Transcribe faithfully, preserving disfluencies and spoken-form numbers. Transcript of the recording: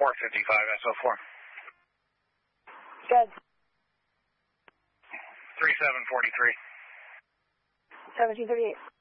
four fifty-five S O four. Good. three seven forty-three. seventeen thirty-eight.